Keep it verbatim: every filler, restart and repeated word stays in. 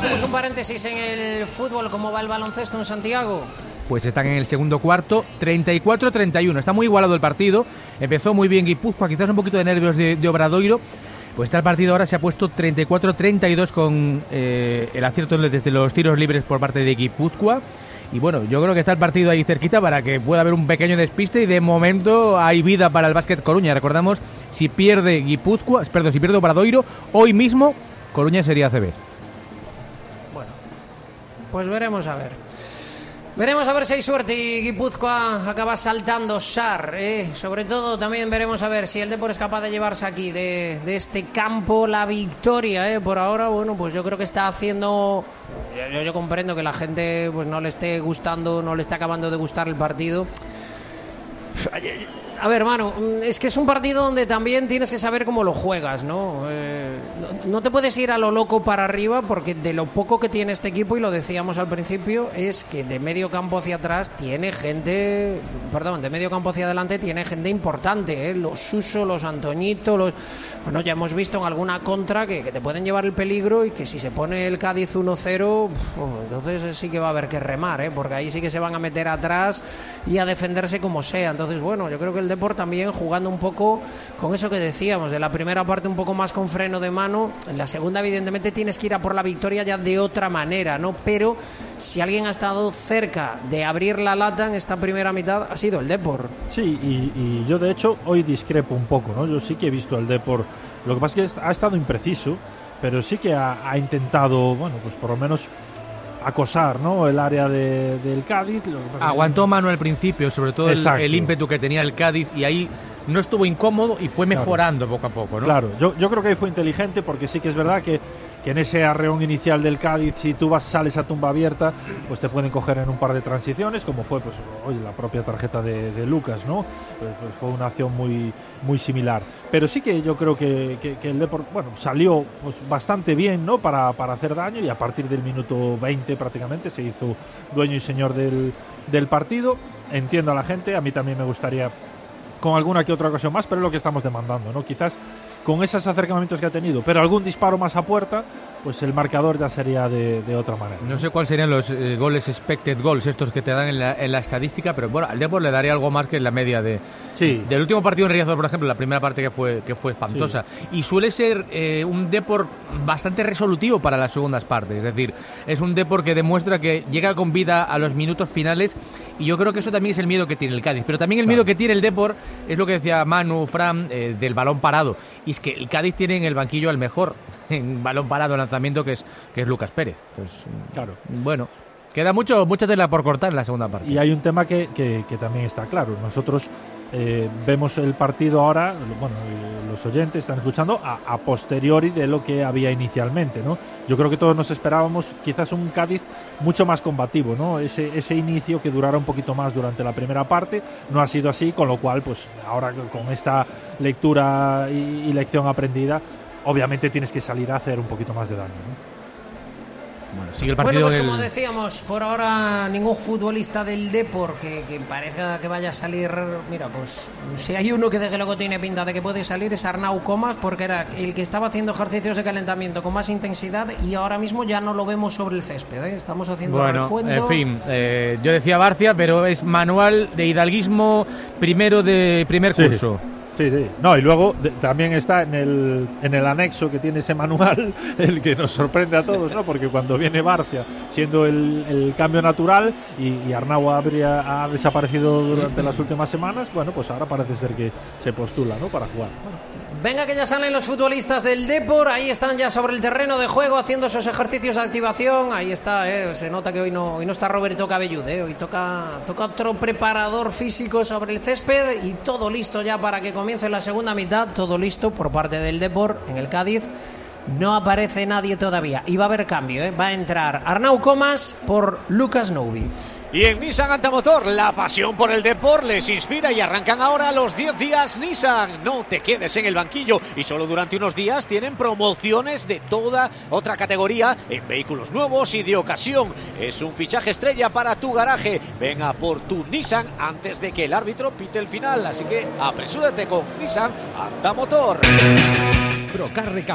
Hacemos un paréntesis en el fútbol. ¿Cómo va el baloncesto en Santiago? Pues están en el segundo cuarto, treinta y cuatro a treinta y uno. Está muy igualado el partido. Empezó muy bien Guipúzcoa, quizás un poquito de nervios de, de Obradoiro. Pues está el partido ahora, se ha puesto treinta y cuatro a treinta y dos con eh, el acierto desde los tiros libres por parte de Guipúzcoa. Y bueno, yo creo que está el partido ahí cerquita para que pueda haber un pequeño despiste y de momento hay vida para el Básquet Coruña. Recordamos, si pierde Guipúzcoa, perdón, si pierde Obradoiro, hoy mismo Coruña sería A C B. Bueno, pues veremos a ver. Veremos a ver si hay suerte y Guipúzcoa acaba saltando Sar, ¿eh? Sobre todo también veremos a ver si el Depor es capaz de llevarse aquí de, de este campo la victoria, ¿eh? Por ahora, bueno, pues yo creo que está haciendo... Yo, yo comprendo que la gente pues no le esté gustando, no le está acabando de gustar el partido. A ver, hermano, es que es un partido donde también tienes que saber cómo lo juegas, ¿no? Eh, no, no te puedes ir a lo loco para arriba porque de lo poco que tiene este equipo, y lo decíamos al principio, es que de medio campo hacia atrás tiene gente, perdón, de medio campo hacia adelante tiene gente importante, ¿eh? Los Suso, los Antoñito, los... Bueno, ya hemos visto en alguna contra que, que te pueden llevar el peligro y que si se pone el Cádiz uno cero, oh, entonces sí que va a haber que remar, ¿eh? Porque ahí sí que se van a meter atrás y a defenderse como sea. Entonces, bueno, yo creo que el Depor también jugando un poco con eso que decíamos, de la primera parte un poco más con freno de mano, en la segunda evidentemente tienes que ir a por la victoria ya de otra manera, ¿no? Pero si alguien ha estado cerca de abrir la lata en esta primera mitad ha sido el Depor. Sí, y, y yo de hecho hoy discrepo un poco, ¿no? Yo sí que he visto al Depor, lo que pasa es que ha estado impreciso, pero sí que ha, ha intentado, bueno, pues por lo menos acosar, ¿no? El área de, del Cádiz. Aguantó mano al principio, sobre todo el, el ímpetu que tenía el Cádiz, y ahí no estuvo incómodo y fue mejorando, claro, poco a poco, ¿no? Claro, yo, yo creo que ahí fue inteligente, porque sí que es verdad que, que en ese arreón inicial del Cádiz, si tú vas sales a tumba abierta, pues te pueden coger en un par de transiciones, como fue pues hoy la propia tarjeta de, de Lucas, ¿no? Pues, pues fue una acción muy, muy similar. Pero sí que yo creo que, que, que el Depor, bueno, salió pues bastante bien, ¿no? Para, para hacer daño, y a partir del minuto veinte prácticamente se hizo dueño y señor del, del partido. Entiendo a la gente, a mí también me gustaría con alguna que otra ocasión más, pero es lo que estamos demandando, ¿no? Quizás con esos acercamientos que ha tenido, pero algún disparo más a puerta, pues el marcador ya sería de, de otra manera. No sé cuáles serían los eh, goles expected goals, estos que te dan en la, en la estadística, pero bueno, al Depor le daría algo más que en la media de sí. del último partido en Riazor, por ejemplo, la primera parte que fue que fue espantosa. Sí. Y suele ser eh, un Depor bastante resolutivo para las segundas partes, es decir, es un Depor que demuestra que llega con vida a los minutos finales. Y yo creo que eso también es el miedo que tiene el Cádiz. Pero también el claro. miedo que tiene el Depor es lo que decía Manu, Fran, eh, del balón parado. Y es que el Cádiz tiene en el banquillo al mejor en balón parado, lanzamiento, que es que es Lucas Pérez. Entonces, claro. Bueno, queda mucho mucha tela por cortar en la segunda parte. Y hay un tema que, que, que también está claro. Nosotros eh, vemos el partido ahora, bueno, los oyentes están escuchando a, a posteriori de lo que había inicialmente, ¿no? Yo creo que todos nos esperábamos quizás un Cádiz mucho más combativo, ¿no? Ese, ese inicio que durara un poquito más durante la primera parte, no ha sido así, con lo cual, pues ahora con esta lectura y, y lección aprendida, obviamente tienes que salir a hacer un poquito más de daño, ¿no? Bueno, sigue el partido. Bueno, pues del... como decíamos, por ahora ningún futbolista del Depor que, que parezca que vaya a salir. Mira, pues si hay uno que desde luego tiene pinta de que puede salir es Arnau Comas, porque era el que estaba haciendo ejercicios de calentamiento con más intensidad y ahora mismo ya no lo vemos sobre el césped, ¿eh? Estamos haciendo bueno, recuento. En fin, eh, yo decía Barcia, pero es manual de hidalguismo primero de primer curso. Sí. Sí, sí. No, y luego de, también está en el en el anexo que tiene ese manual, el que nos sorprende a todos, ¿no? Porque cuando viene Barcia, siendo el, el cambio natural, y, y Arnau habría, ha desaparecido durante las últimas semanas, bueno, pues ahora parece ser que se postula, ¿no? Para jugar. Bueno. Venga, que ya salen los futbolistas del Depor, ahí están ya sobre el terreno de juego haciendo esos ejercicios de activación. Ahí está, eh, se nota que hoy no, hoy no está Roberto Cabellud, eh, hoy toca, toca otro preparador físico sobre el césped y todo listo ya para que comience la segunda mitad, todo listo por parte del Depor en el Cádiz. No aparece nadie todavía y va a haber cambio, eh, va a entrar Arnau Comas por Lucas Noubi. Y en Nissan Antamotor, la pasión por el Depor les inspira y arrancan ahora los diez días Nissan. No te quedes en el banquillo y solo durante unos días tienen promociones de toda otra categoría en vehículos nuevos y de ocasión. Es un fichaje estrella para tu garaje. Venga por tu Nissan antes de que el árbitro pite el final. Así que apresúrate con Nissan Antamotor. Procar